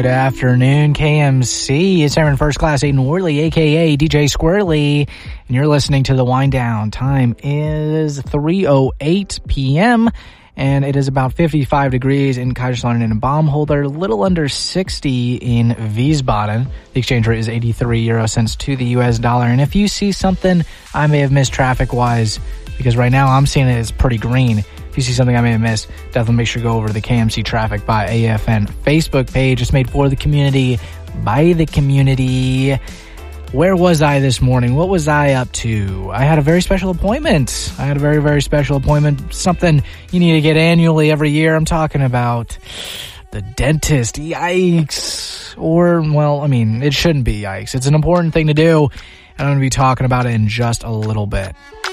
Good afternoon, KMC. It's Aaron First Class Aiden Worley, a.k.a. DJ Squirrely, and you're listening to The Wind Down. Time is 3:08 p.m., and it is about 55 degrees in Kaiserslautern and Baumholder, a little under 60 in Wiesbaden. The exchange rate is 83 euro cents to the U.S. dollar, and if you see something I may have missed traffic-wise, because right now I'm seeing it as pretty green, if you see something I may have missed, definitely make sure to go over to the KMC Traffic by AFN Facebook page. It's made for the community, by the community. Where was I this morning? What was I up to? I had a very special appointment. I had a very, very special appointment. Something you need to get annually every year. I'm talking about the dentist. Yikes. Or, well, I mean, it shouldn't be yikes. It's an important thing to do, and I'm going to be talking about it in just a little bit.